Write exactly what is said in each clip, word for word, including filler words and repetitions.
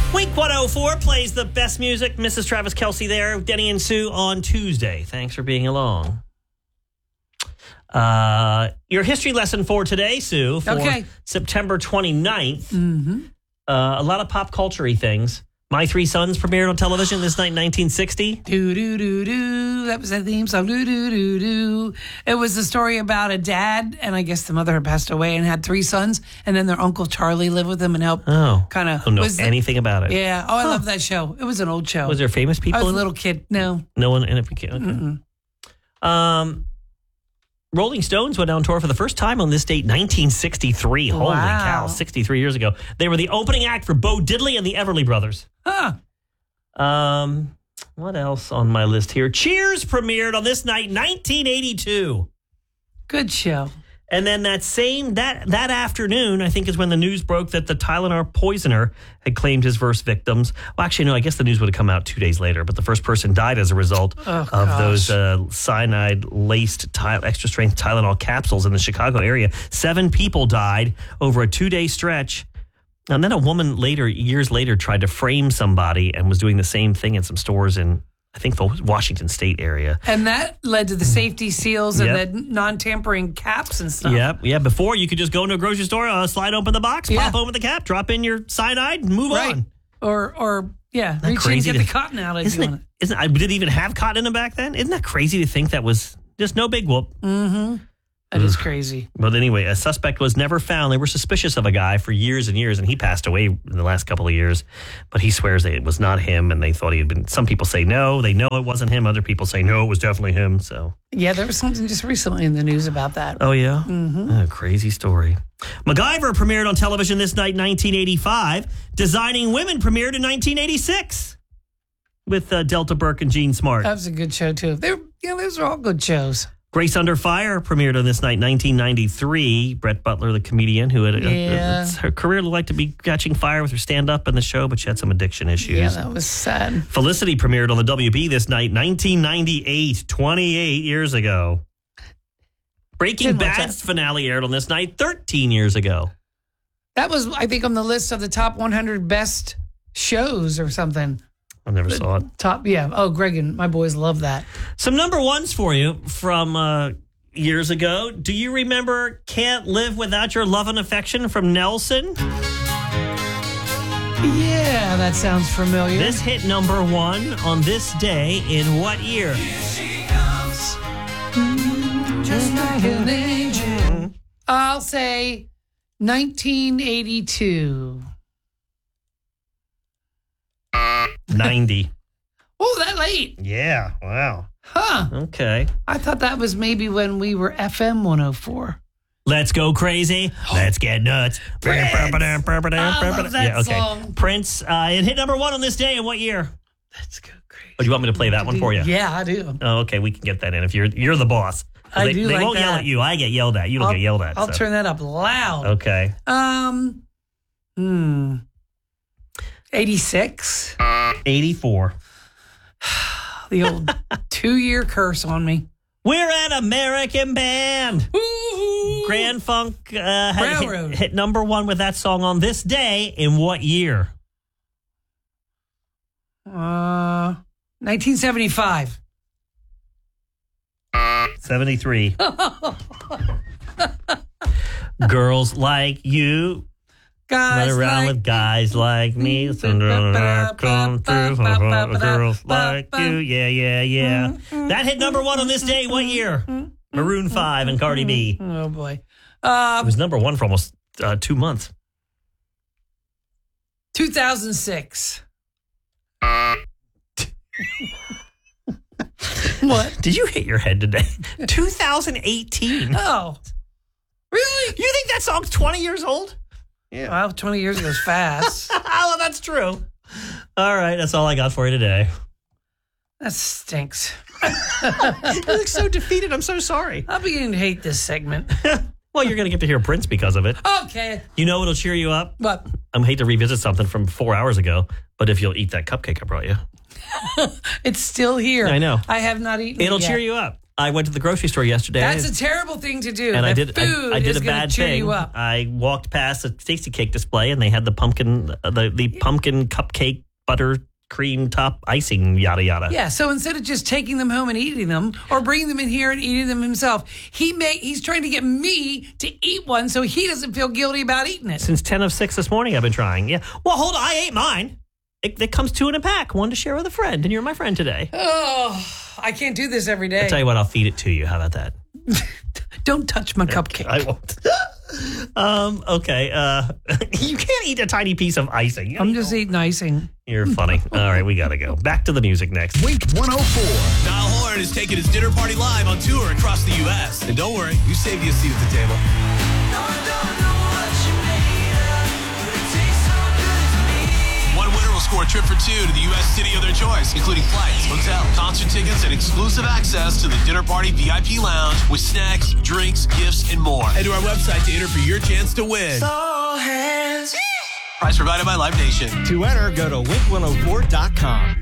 Week one oh four plays the best music. Missus Travis Kelce there. Denny and Sue on Tuesday. Thanks for being along. Uh, your history lesson for today, Sue, for okay. September twenty-ninth. Mm-hmm. Uh, a lot of pop culture-y things. My Three Sons premiered on television this night in nineteen sixty. Do, do, do, do. That was the theme song. Do, do, do, do. It was a story about a dad, and I guess the mother had passed away and had three sons, and then their Uncle Charlie lived with them and helped Oh, kind of. I don't know anything the, about it. Yeah. Oh, I huh. love that show. It was an old show. Was there famous people? I was in a little it? kid. No. No one in it? Okay. Um, Rolling Stones went on tour for the first time on this date, nineteen sixty-three. Holy wow. cow, sixty-three years ago. They were the opening act for Bo Diddley and the Everly Brothers. Huh. Um, what else on my list here? Cheers premiered on this night, nineteen eighty-two. Good show. And then that same, that that afternoon, I think is when the news broke that the Tylenol poisoner had claimed his first victims. Well, actually, no, I guess the news would have come out two days later, but the first person died as a result oh, of gosh. those uh, cyanide-laced ty- extra-strength Tylenol capsules in the Chicago area. Seven people died over a two-day stretch. And then a woman later, years later, tried to frame somebody and was doing the same thing in some stores in, I think, the Washington State area. And that led to the safety seals Yep. and the non-tampering caps and stuff. Yeah, yeah. Before, you could just go into a grocery store, uh, slide open the box, Yeah. pop open the cap, drop in your cyanide, and move right. on. Or, or yeah, Isn't that reach in and crazy get to- the cotton out if Isn't you it, want it. isn't, I did it even have cotton in them back then? Isn't that crazy to think that was just no big whoop? Mm-hmm. That is crazy. But anyway, a suspect was never found. They were suspicious of a guy for years and years, and he passed away in the last couple of years. But he swears that it was not him, and they thought he had been. Some people say no, they know it wasn't him. Other people say no, it was definitely him. So, Yeah, there was something just recently in the news about that. oh yeah, Mm-hmm. oh, crazy story. MacGyver premiered on television this night, nineteen eighty-five. Designing Women premiered in nineteen eighty-six with uh, Delta Burke and Gene Smart. That was a good show too. They, yeah, those are all good shows. Grace Under Fire premiered on this night, nineteen ninety-three. Brett Butler, the comedian, who had a, Yeah. a, a, her career looked like to be catching fire with her stand-up in the show, but she had some addiction issues. Yeah, that was sad. Felicity premiered on the W B this night, nineteen ninety-eight, twenty-eight years ago. Breaking Didn't watch Bad's that. finale aired on this night, thirteen years ago. That was, I think, on the list of the top one hundred best shows or something. I never saw it. Top, yeah. Oh, Greg and my boys love that. Some number ones for you from uh, years ago. Do you remember Can't Live Without Your Love and Affection from Nelson? Yeah, that sounds familiar. This hit number one on this day in what year? Just like an angel. I'll say nineteen eighty-two. ninety. Oh, that late. Yeah, wow. Huh. Okay. I thought that was maybe when we were F M one oh four. Let's go crazy. Let's get nuts. Prince. I love that yeah, okay. song. Prince, uh, it hit number one on this day in what year? Let's go crazy. Oh, do you want me to play that one for you? Yeah, I do. Oh, okay, we can get that in if you're you're the boss. I they, do They like won't yell that. at you. I get yelled at. You don't I'll, get yelled at. I'll so. turn that up loud. Okay. Um, hmm. eighty-six. eighty-four. The old two-year curse on me. We're an American band. Ooh. Grand Funk uh, had Railroad. hit, hit number one with that song on this day in what year? Uh, nineteen seventy-five. seventy-three. Girls like you Guys run around like with guys like me. Cinderella come through. Girls like you. Yeah, yeah, yeah. That hit number one on this day. What year? Maroon five and Cardi B. Oh, boy. It Uh, was number one for almost uh, two months. two thousand six. What? Did you hit your head today? two thousand eighteen. Oh, really? You think that song's twenty years old? Yeah. Well, twenty years ago is fast. Oh, that's true. All right, that's all I got for you today. That stinks. You look so defeated. I'm so sorry. I'm beginning to hate this segment. Well, you're going to get to hear Prince because of it. Okay. You know what'll cheer you up? But I hate to revisit something from four hours ago, but if you'll eat that cupcake I brought you, it's still here. I know. I have not eaten it'll it yet. cheer you up. I went to the grocery store yesterday. That's a terrible thing to do. And the I did. Food I, I did is a bad cheer thing. You up. I walked past a Stacey cake display, and they had the pumpkin, uh, the the pumpkin cupcake butter cream top icing, yada yada. Yeah. So instead of just taking them home and eating them, or bringing them in here and eating them himself, he may he's trying to get me to eat one so he doesn't feel guilty about eating it. Since ten of six this morning, I've been trying. Yeah. Well, hold on. I ate mine. It, it comes two in a pack, one to share with a friend, and you're my friend today. Oh, I can't do this every day. I'll tell you what, I'll feed it to you. How about that? Don't touch my cupcake. I won't. um, okay. Uh, you can't eat a tiny piece of icing. I'm just eating icing. You're funny. All right, we got to go. Back to the music next. Wink one oh four. Niall Horan is taking his dinner party live on tour across the U S And don't worry, you saved you a seat at the table. One winner will score a trip for two to the U S city of their choice, including flights, hotel, concert tickets, and exclusive access to the dinner party V I P lounge with snacks, drinks, gifts, and more. Head to our website to enter for your chance to win. Prize provided by Live Nation. To enter, go to wink one oh four dot com.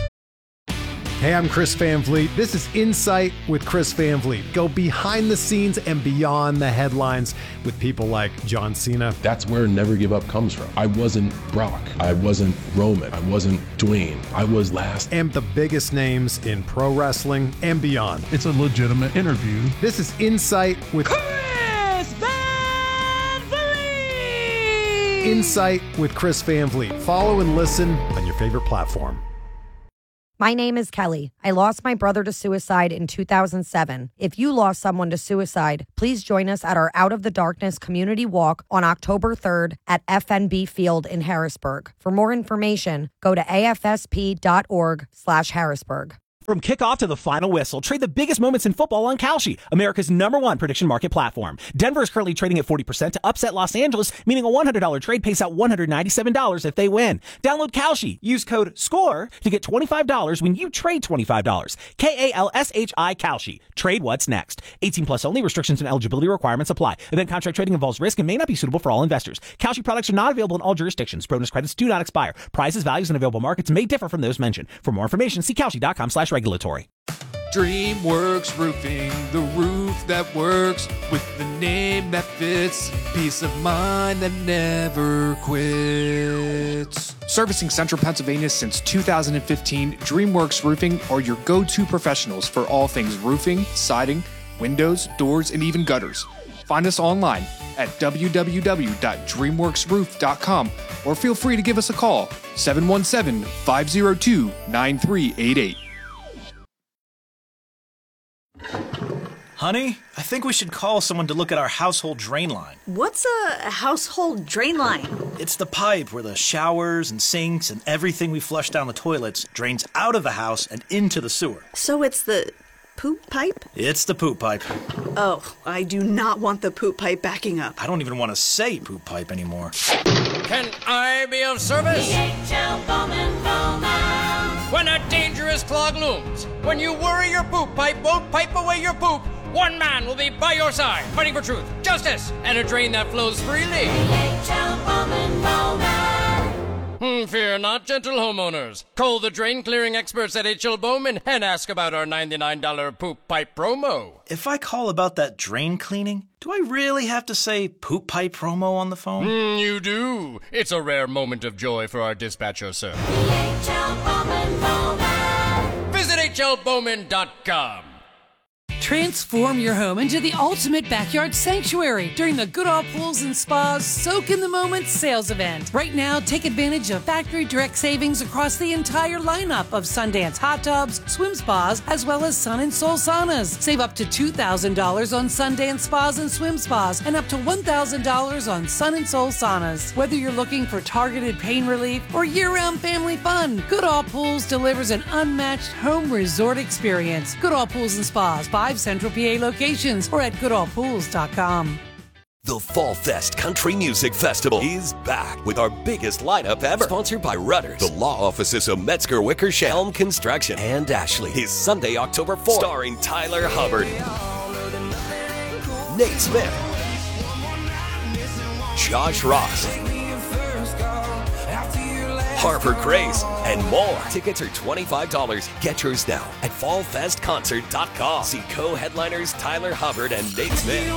Hey, I'm Chris Van Vliet. This is Insight with Chris Van Vliet. Go behind the scenes and beyond the headlines with people like John Cena. That's where Never Give Up comes from. I wasn't Brock. I wasn't Roman. I wasn't Dwayne. I was last. And the biggest names in pro wrestling and beyond. It's a legitimate interview. This is Insight with Chris Van Vliet! Insight with Chris Van Vliet. Follow and listen on your favorite platform. My name is Kelly. I lost my brother to suicide in two thousand seven. If you lost someone to suicide, please join us at our Out of the Darkness community walk on October third at F N B Field in Harrisburg. For more information, go to afsp.org slash Harrisburg. From kickoff to the final whistle, trade the biggest moments in football on Kalshi, America's number one prediction market platform. Denver is currently trading at forty percent to upset Los Angeles, meaning a one hundred dollars trade pays out one hundred ninety-seven dollars if they win. Download Kalshi. Use code SCORE to get twenty-five dollars when you trade twenty-five dollars. K A L S H I Kalshi. Trade what's next. eighteen plus only. Restrictions and eligibility requirements apply. Event contract trading involves risk and may not be suitable for all investors. Kalshi products are not available in all jurisdictions. Bonus credits do not expire. Prices, values, and available markets may differ from those mentioned. For more information, see Kalshi.com slash regulatory. DreamWorks Roofing, the roof that works with the name that fits, peace of mind that never quits. Servicing Central Pennsylvania since two thousand fifteen, DreamWorks Roofing are your go-to professionals for all things roofing, siding, windows, doors, and even gutters. Find us online at w w w dot dreamworks roof dot com or feel free to give us a call, seven one seven, five zero two, nine three eight eight. Honey, I think we should call someone to look at our household drain line. What's a household drain line? It's the pipe where the showers and sinks and everything we flush down the toilets drains out of the house and into the sewer. So it's the poop pipe? It's the poop pipe. Oh, I do not want the poop pipe backing up. I don't even want to say poop pipe anymore. Can I be of service? D H L Bowman Bowman. When a dangerous clog looms, when you worry your poop pipe won't pipe away your poop, one man will be by your side, fighting for truth, justice, and a drain that flows freely. D H L Bowman Bowman. Hmm, fear not, gentle homeowners. Call the drain clearing experts at H L Bowman and ask about our ninety-nine dollars poop pipe promo. If I call about that drain cleaning, do I really have to say poop pipe promo on the phone? Mm, you do. It's a rare moment of joy for our dispatcher, sir. D H L Bowman Bowman. Visit H L Bowman dot com. Transform your home into the ultimate backyard sanctuary during the Goodall Pools and Spas Soak in the Moment sales event. Right now, take advantage of factory direct savings across the entire lineup of Sundance hot tubs, swim spas, as well as Sun and Soul saunas. Save up to two thousand dollars on Sundance spas and swim spas and up to one thousand dollars on Sun and Soul saunas. Whether you're looking for targeted pain relief or year-round family fun, Goodall Pools delivers an unmatched home resort experience. Goodall Pools and Spas, five Central P A locations or at goodall pools dot com. The Fall Fest Country Music Festival is back with our biggest lineup ever. Sponsored by Rudders, the law offices of Metzger Wickersham, Helm Construction, and Ashley. Is Sunday, October fourth. Starring Tyler Hubbard, Nate Smith, Josh Ross, Harbor Grace, and more. Tickets are twenty-five dollars. Get yours now at fall fest concert dot com. See co-headliners Tyler Hubbard and Nate Smith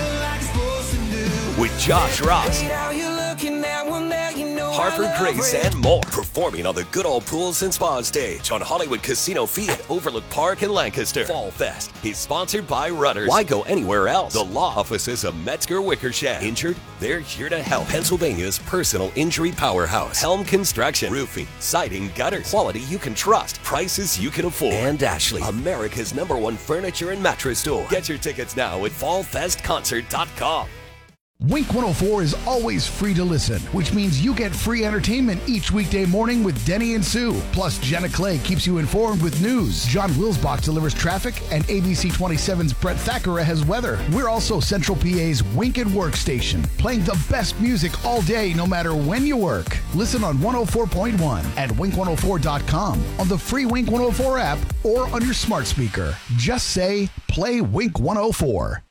with Josh Ross, Harper Grace, and more. Performing on the Good Old Pools and Spa stage on Hollywood Casino Fee at Overlook Park in Lancaster. Fall Fest is sponsored by Rudders. Why go anywhere else? The law offices of Metzger Wickersham. Injured? They're here to help. Pennsylvania's personal injury powerhouse. Helm Construction. Roofing, siding, gutters. Quality you can trust. Prices you can afford. And Ashley, America's number one furniture and mattress store. Get your tickets now at fall fest concert dot com. Wink one oh four is always free to listen, which means you get free entertainment each weekday morning with Denny and Sue. Plus, Jenna Clay keeps you informed with news. John Wilsbach delivers traffic, and A B C twenty-seven's Brett Thackeray has weather. We're also Central P A's Wink and Work station, playing the best music all day, no matter when you work. Listen on one oh four point one at wink one oh four dot com, on the free Wink one oh four app, or on your smart speaker. Just say, play Wink one oh four.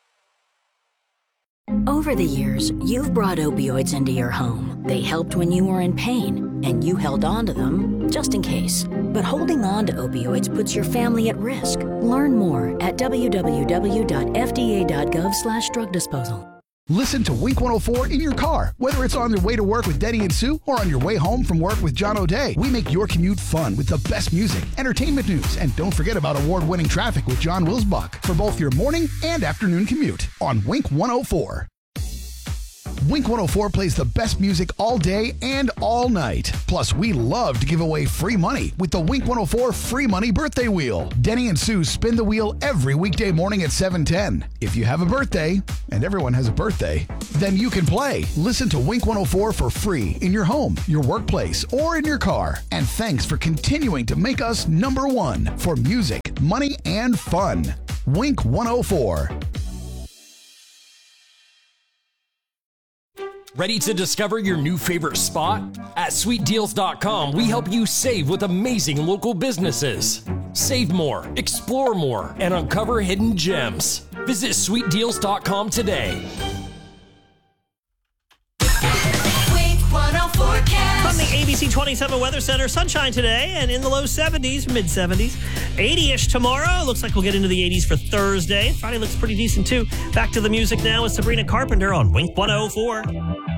Over the years, you've brought opioids into your home. They helped when you were in pain, and you held on to them just in case. But holding on to opioids puts your family at risk. Learn more at w w w dot f d a dot gov slash drug disposal. Listen to Wink one oh four in your car, whether it's on your way to work with Denny and Sue or on your way home from work with John O'Day. We make your commute fun with the best music, entertainment news, and don't forget about award-winning traffic with John Wilsbach for both your morning and afternoon commute on Wink one oh four. Wink one oh four plays the best music all day and all night. Plus, we love to give away free money with the Wink one oh four Free Money Birthday Wheel. Denny and Sue spin the wheel every weekday morning at seven ten. If you have a birthday, and everyone has a birthday, then you can play. Listen to Wink one oh four for free in your home, your workplace, or in your car. And thanks for continuing to make us number one for music, money, and fun. Wink one oh four. Ready to discover your new favorite spot? At sweet deals dot com, we help you save with amazing local businesses. Save more, explore more, and uncover hidden gems. Visit sweet deals dot com today. From the A B C twenty-seven Weather Center, sunshine today and in the low seventies, mid seventies. eighty-ish tomorrow. Looks like we'll get into the eighties for Thursday. Friday looks pretty decent too. Back to the music now with Sabrina Carpenter on Wink one oh four.